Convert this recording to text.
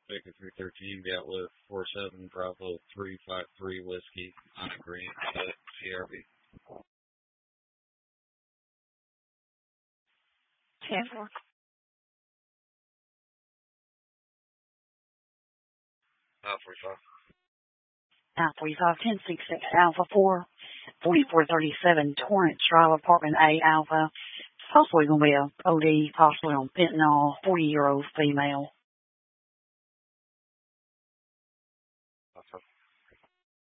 Baker 313, be out with 47 Bravo 353 Whiskey on a green CRV. 10-4. 45. 45, 1066 Alpha 4, 4437 Torrance Drive, Apartment A Alpha. It's possibly going to be a OD, possibly on fentanyl, 40-year-old female.